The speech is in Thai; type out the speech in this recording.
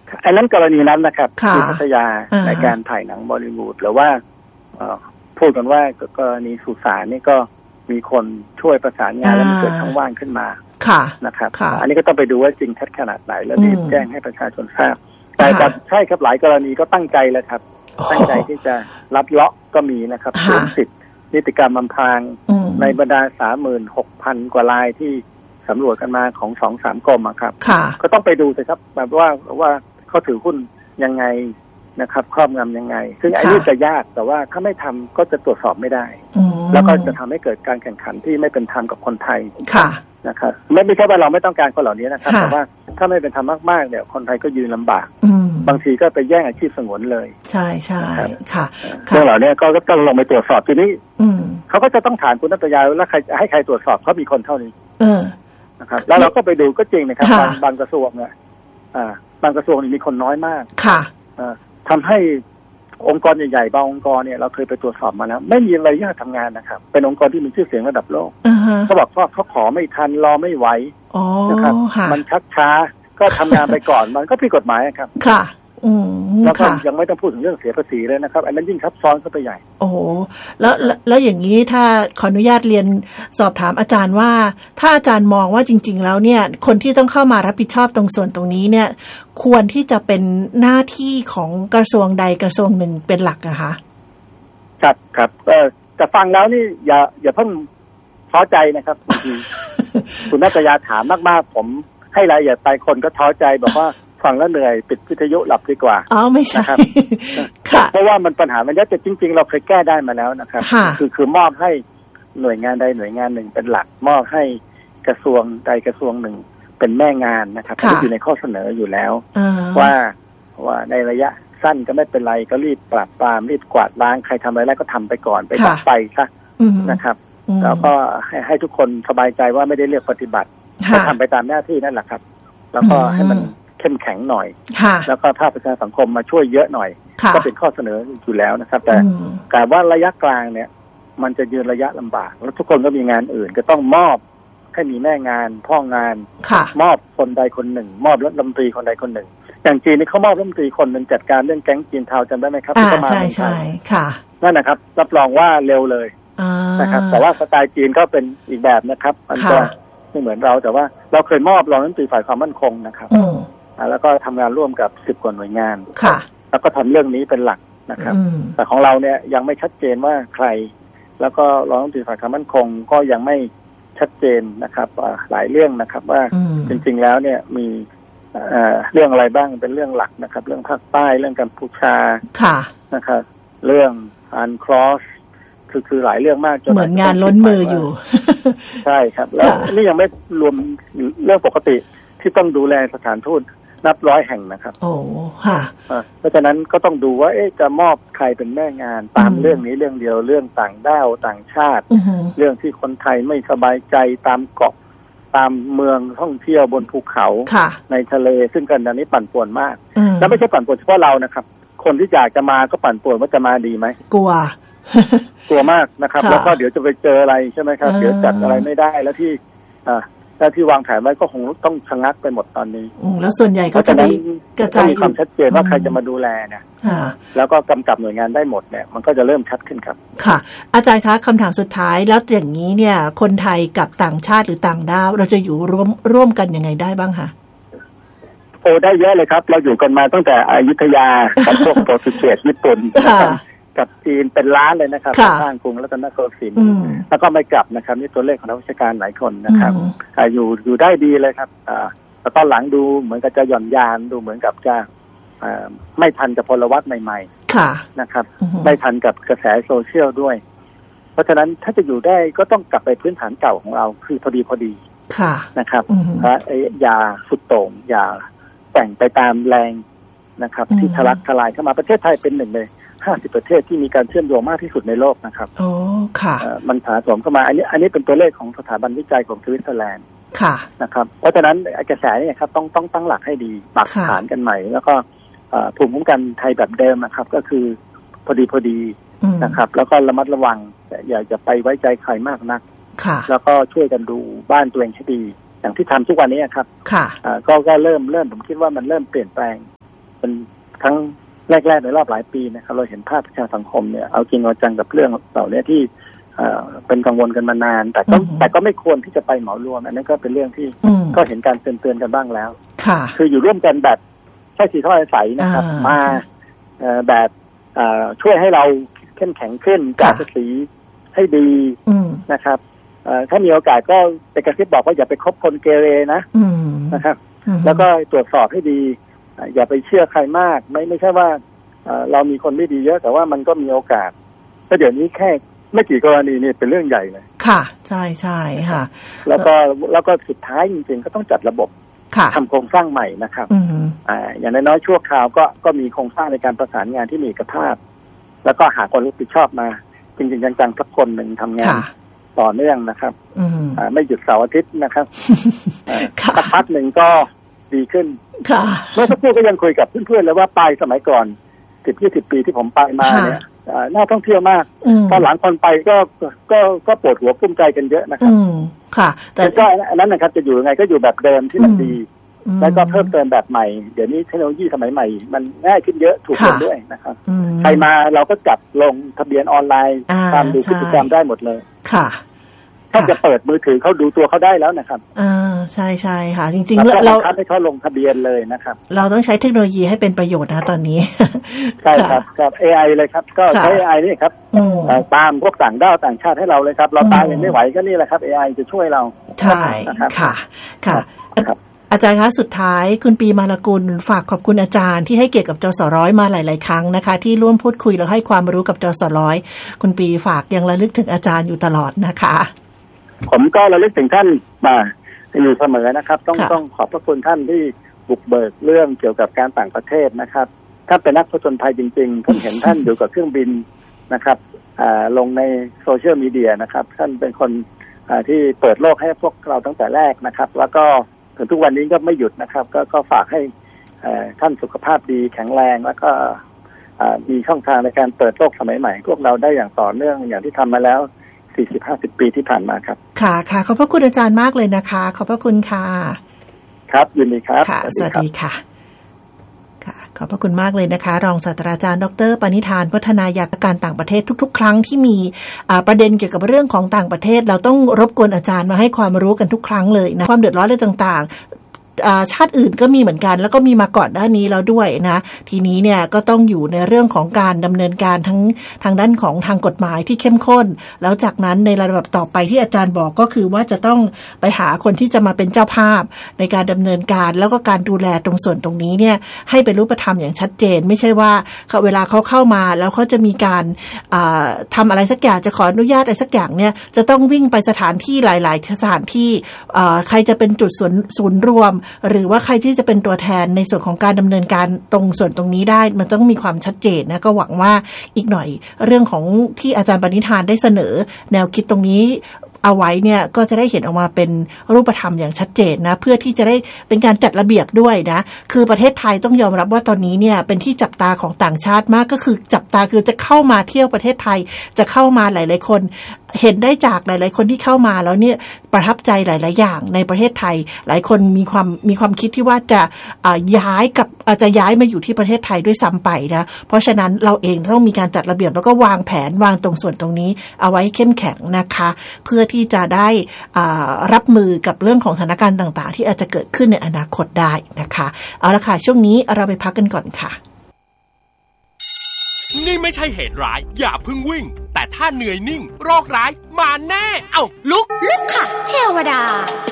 อันนั้นกรณีนั้นนะครับที่พัทยาในการถ่ายหนังบอลลีวูดหรือว่าพูดกันว่ากรณีสุสานนี่ก็มีคนช่วยประสานงานแล้วมันเกิดช่องว่างขึ้นมานะครับอันนี้ก็ต้องไปดูว่าจริงแท้ขนาดไหนแล้วรีบแจ้งให้ประชาชนทราบแต่ใช่ครับหลายกรณีก็ตั้งใจแล้วครับตั้งใจที่จะรับเลาะก็มีนะครับสิทธินิติกรรมอำพรางในบรรดา 36,000 กว่ารายที่สำรวจกันมาของ 2-3 กรมครับก็ต้องไปดูสิครับแบบว่าเขาถือหุ้นยังไงนะครับครอบงำยังไงซึ่งไอ้นี่จะยากแต่ว่าถ้าไม่ทำก็จะตรวจสอบไม่ได้แล้วก็จะทำให้เกิดการแข่งขันที่ไม่เป็นธรรมกับคนไทยนะครับไม่ใช่ว่าเราไม่ต้องการคนเหล่านี้นะครับแต่ว่าถ้าไม่เป็นธรรมมากๆเนี่ยคนไทยก็ยืนลำบากบางทีก็ไปแย่งอาชีพสงวนเลยใช่ใช่ค่ะเรื่องเหล่านี้ก็ต้องลงไปตรวจสอบทีนี้เขาก็จะต้องถามคุณนัตยาแล้วใครให้ใครตรวจสอบเขามีคนเท่านี้นะครับแล้วเราก็ไปดูก็จริงนะครับบางกระทรวงเนี่ยบางกระทรวงมีคนน้อยมากทำให้องค์กรใหญ่ๆบางองค์กรเนี่ยเราเคยไปตรวจสอบมาแล้วไม่มีมารยาททำงานนะครับเป็นองค์กรที่มีชื่อเสียงระดับโลกเขาบอกว่าเขาขอไม่ทันรอไม่ไหวนะครับมันชักช้าก็ทำงานไปก่อนมันก็ผิดกฎหมายครับค่ะแล้วก็ยังไม่ต้องพูดถึงเรื่องเสียภาษีเลยนะครับอันนั้นยิ่งซับซ้อนเข้าไปใหญ่โอ้แล้วอย่างนี้ถ้าขออนุญาตเรียนสอบถามอาจารย์ว่าถ้าอาจารย์มองว่าจริงๆแล้วเนี่ยคนที่ต้องเข้ามารับผิดชอบตรงส่วนตรงนี้เนี่ยควรที่จะเป็นหน้าที่ของกระทรวงใดกระทรวงหนึ่งเป็นหลักอะคะครับแต่ฟังแล้วนี่อย่าเพิ่งท้อใจนะครับบางทีคุณนัตยาถามมากๆผมให้รายละเอียดไปคนก็ท้อใจบอกว่าฟังแล้วเหนื่อยปิดวิทยุหลับดีกว่าไม่ใช่ครับเพราะว่ามันปัญหามันเยอะแต่จริงๆเราเคยแก้ได้มาแล้วนะครับคือมอบให้หน่วยงานใดหน่วยงานหนึ่งเป็นหลักมอบให้กระทรวงใดกระทรวงหนึ่งเป็นแม่งานนะครับที่อยู่ในข้อเสนออยู่แล้วว่าในระยะสั้นก็ไม่เป็นไรก็รีบปราบปรามรีบกวาดล้างใครทำอะไรแล้วก็ทำไปก่อนไปดับไฟซะนะครับแล้วก็ให้ทุกคนสบายใจว่าไม่ได้เลือกปฏิบัติก็ทำไปตามหน้าที่นั่นแหละครับแล้วก็ให้มันเข้มแข็งหน่อยแล้วก็ภาคประชาสังคมมาช่วยเยอะหน่อยก็เป็นข้อเสนออยู่แล้วนะครับแต่ว่าระยะกลางเนี่ยมันจะยืนระยะลำบากแล้วทุกคนก็มีงานอื่นก็ต้องมอบให้มีแม่งานพ่องานมอบคนใดคนหนึ่งมอบรัฐมนตรีคนใดคนหนึ่งอย่างจีนนี่เขามอบรัฐมนตรีคนหนึ่งจัดการเรื่องแก๊งจีนเทาจำได้ไหมครับที่เข้ามาใช่ค่ะนั่นนะครับรับรองว่าเร็วเลยนะครับแต่ว่าสไตล์จีนก็เป็นอีกแบบนะครับมันจะไม่เหมือนเราแต่ว่าเราเคยมอบรองรัฐมนตรีฝ่ายความมั่นคงนะครับแล้วก็ทำงานร่วมกับ10 กว่าหน่วยงานแล้วก็ทำเรื่องนี้เป็นหลักนะครับแต่ของเราเนี่ยยังไม่ชัดเจนว่าใครแล้วก็รองรัฐมนตรีฝ่ายความมั่นคงก็ยังไม่ชัดเจนนะครับหลายเรื่องนะครับว่าจริงๆแล้วเนี่ยมีเรื่องอะไรบ้างเป็นเรื่องหลักนะครับเรื่องภาคใต้เรื่องกัมพูชานะครับเรื่องอันครอสคือหลายเรื่องมากจนเหมือนงานล้นมืออยู่ใช่ครับแล้วนี่ยังไม่รวมเรื่องปกติที่ต้องดูแลสถานทูตนับร้อยแห่งนะครับเพราะฉะนั้นก็ต้องดูว่าจะมอบใครเป็นแม่งานตามเรื่องนี้เรื่องเดียวเรื่องต่างด้าวต่างชาติเรื่องที่คนไทยไม่สบายใจตามเกาะตามเมืองท่องเที่ยวบนภูเขาในทะเลซึ่งกันอันนี้ปั่นป่วนมากแล้วไม่ใช่ปั่นป่วนเฉพาะเรานะครับคนที่อยากจะมาก็ปั่นป่วนว่าจะมาดีไหมกลัวมากนะครับแล้วก็เดี๋ยวจะไปเจออะไรใช่ไหมครับเดี๋ยวจัดอะไรไม่ได้แล้วที่วางแผนไว้ก็คงต้องชะงักไปหมดตอนนี้แล้วส่วนใหญ่ก็จะมีกระจายมีความชัดเจนว่าใครจะมาดูแลเนี่ยแล้วก็กำกับหน่วยงานได้หมดเนี่ยมันก็จะเริ่มชัดขึ้นครับค่ะอาจารย์คะคำถามสุดท้ายแล้วอย่างนี้เนี่ยคนไทยกับต่างชาติหรือต่างด้าวเราจะอยู่ร่วมกันยังไงได้บ้างคะได้เยอะเลยครับเราอยู่กันมาตั้งแต่อยุธยากับพวกโปรตุเกสญี่ปุ่นกับจีนเป็นล้านเลยนะครับสร้างกรุงรัตนโกสินทร์แล้วก็ไม่กลับนะครับนี่ตัวเลขของนักวิชาการหลายคนนะครับอยู่ได้ดีเลยครับแต่ตอนหลังดูเหมือนกับจะหย่อนยานดูเหมือนกับจะไม่ทันกับพลวัตใหม่ๆนะครับไม่ทันกับกระแสโซเชียลด้วยเพราะฉะนั้นถ้าจะอยู่ได้ก็ต้องกลับไปพื้นฐานเก่าของเราคือพอดีนะครับอย่าสุดโต่งอย่าแต่งไปตามแรงนะครับที่ทะลักทลายเข้ามาประเทศไทยเป็นหนึ่งใน50 ประเทศที่มีการเชื่อมโยงมากที่สุดในโลกนะครับมันถาโถมเข้ามาอันนี้เป็นตัวเลขของสถาบันวิจัยของสวิตเซอร์แลนด์นะครับเพราะฉะนั้นกระแสนี่ครับต้องตั้งหลักให้ดีปักฐานกันใหม่แล้วก็ภูมิคุ้มกันไทยแบบเดิมนะครับก็คือพอดีนะครับแล้วก็ระมัดระวังอย่าจะไปไว้ใจใครมากนักแล้วก็ช่วยกันดูบ้านตัวเองให้ดีอย่างที่ทำทุกวันนี้ครับก็เริ่มผมคิดว่ามันเริ่มเปลี่ยนแปลงเป็นทั้งแรกๆในรอบหลายปีนะครับเราเห็นภาพประชาสังคมเนี่ยเอาจริงเอาจังกับเรื่องเหล่านี้ที่เป็นกังวลกันมานานแต่ก็ไม่ควรที่จะไปเหมารวมอันนั้นก็เป็นเรื่องที่ก็เห็นการเตือนกันบ้างแล้วคืออยู่ร่วมกันแบบใช้สีท่ออาศัยนะครับมาแบบช่วยให้เราเข้มแข็งขึ้นการภาษีให้ดีนะครับถ้ามีโอกาสก็ไปกระซิบบอกว่าอย่าไปคบคนเกเรนะครับแล้วก็ตรวจสอบให้ดีอย่าไปเชื่อใครมากไม่ใช่ว่าเรามีคนไม่ดีเยอะแต่ว่ามันก็มีโอกาสแต่เดี๋ยวนี้แค่ไม่กี่กรณีนี่เป็นเรื่องใหญ่เลยค่ะใช่ใช่ค่ะแล้วก็สุดท้ายจริงๆก็ต้องจัดระบบทำโครงสร้างใหม่นะครับอย่างน้อยๆชั่วคราวก็มีโครงสร้างในการประสานงานที่มีเอกภาพแล้วก็หาคนรับผิดชอบมาจริงๆจังๆสักคนหนึ่งทำงานต่อเนื่องนะครับไม่หยุดเสาร์อาทิตย์นะครับสักพักหนึ่งก็ดีขึ้นเมื่อสักครู่ก็ยังคุยกับเพื่อนๆเลยว่าไปสมัยก่อน 10-20 ปีที่ผมไปมาเนี่ยน่าท่องเที่ยวมากตอนหลังคนไปก็ปวดหัวกุ้มใจกันเยอะนะครับค่ะแต่ก็อันนั้นนะครับจะอยู่ยังไงก็อยู่แบบเดิมที่มันดีแล้วก็เพิ่มเติมแบบใหม่เดี๋ยวนี้เทคโนโลยีสมัยใหม่มันง่ายขึ้นเยอะถูกกว่าด้วยนะครับใครมาเราก็จับลงทะเบียนออนไลน์ตามดูพฤติกรรมได้หมดเลยค่ะถ้าจะเปิดมือถือเขาดูตัวเขาได้แล้วนะครับใช่ใช่ค่ะจริงๆเราให้เขาลงทะเบียนเลยนะครับเราต้องใช้เทคโนโลยีให้เป็นประโยชน์นะตอนนี้ใช่ครับกับ AI เลยครับก็ใช้ AI นี่ครับตามพวกต่างด้าวต่างชาติให้เราเลยครับเราตามยังไม่ไหวก็นี่แหละครับ AI จะช่วยเราใช่ค่ะค่ะอาจารย์คะสุดท้ายคุณปีมาลกุลฝากขอบคุณอาจารย์ที่ให้เกียรติกับจสร้อยมาหลายๆครั้งนะคะที่ร่วมพูดคุยและให้ความรู้กับจสร้อยคุณปีฝากยังระลึกถึงอาจารย์อยู่ตลอดนะคะผมก็ระลึกถึงท่านมาอยู่เสมอนะครับต้องขอบพระคุณท่านที่บุกเบิกเรื่องเกี่ยวกับการต่างประเทศนะครับถ้าเป็นนักผจญภัยจริงๆผมเห็นท่านอยู่กับเครื่องบินนะครับลงในโซเชียลมีเดียนะครับท่านเป็นคนที่เปิดโลกให้พวกเราตั้งแต่แรกนะครับแล้วก็ถึงทุกวันนี้ก็ไม่หยุดนะครับก็ฝากให้ท่านสุขภาพดีแข็งแรงแล้วก็มีช่องทางในการเปิดโลกสมัยใหม่พวกเราได้อย่างต่อเนื่องอย่างที่ทำมาแล้ว40-50 ปีที่ผ่านมาครับค่ะค่ะขอบพระคุณอาจารย์มากเลยนะคะขอบพระคุณค่ะครับยินดีครับค่ะสวัสดีค่ะค่ะขอบพระคุณมากเลยนะคะรองศาสตราจารย์ดร.ปณิธานพัฒนายการต่างประเทศทุกๆครั้งที่มีประเด็นเกี่ยวกับเรื่องของต่างประเทศเราต้องรบกวนอาจารย์มาให้ความรู้กันทุกครั้งเลยนะความเดือดร้อนอะไรต่างๆชาติอื่นก็มีเหมือนกันแล้วก็มีมาก่อนด้านนี้แล้วด้วยนะทีนี้เนี่ยก็ต้องอยู่ในเรื่องของการดำเนินการทั้งทางด้านของทางกฎหมายที่เข้มข้นแล้วจากนั้นในระดับต่อไปที่อาจารย์บอกก็คือว่าจะต้องไปหาคนที่จะมาเป็นเจ้าภาพในการดำเนินการแล้วก็การดูแลตรงส่วนตรงนี้เนี่ยให้เป็นรูปธรรมอย่างชัดเจนไม่ใช่ว่าเวลาเขาเข้ามาแล้วเขาจะมีการทำอะไรสักอย่างจะขออนุญาตอะไรสักอย่างเนี่ยจะต้องวิ่งไปสถานที่หลายๆสถานที่ใครจะเป็นจุดศูนย์รวมหรือว่าใครที่จะเป็นตัวแทนในส่วนของการดำเนินการตรงส่วนตรงนี้ได้มันต้องมีความชัดเจนนะก็หวังว่าอีกหน่อยเรื่องของที่อาจารย์ปณิธานได้เสนอแนวคิดตรงนี้เอาไว้เนี่ยก็จะได้เห็นออกมาเป็นรูปธรรมอย่างชัดเจนนะเพื่อที่จะได้เป็นการจัดระเบียบด้วยนะคือประเทศไทยต้องยอมรับว่าตอนนี้เนี่ยเป็นที่จับตาของต่างชาติมากก็คือจับตาคือจะเข้ามาเที่ยวประเทศไทยจะเข้ามาหลายๆคนเห็นได้จากหลายๆคนที่เข้ามาแล้วเนี่ยประทับใจหลายๆอย่างในประเทศไทยหลายคนมีความคิดที่ว่าจะย้ายกับอาจจะย้ายมาอยู่ที่ประเทศไทยด้วยซ้ำไปนะเพราะฉะนั้นเราเองต้องมีการจัดระเบียบแล้วก็วางแผนวางตรงส่วนตรงนี้เอาไว้เข้มแข็งนะคะเพื่อที่จะได้รับมือกับเรื่องของสถานการณ์ต่างๆที่อาจจะเกิดขึ้นในอนาคตได้นะคะเอาละค่ะช่วงนี้เราไปพักกันก่อนค่ะนี่ไม่ใช่เหตุร้ายอย่าเพิ่งวิ่งแต่ถ้าเหนื่อยนิ่งโรคร้ายมาแน่เอ้าลุกค่ะเทวดา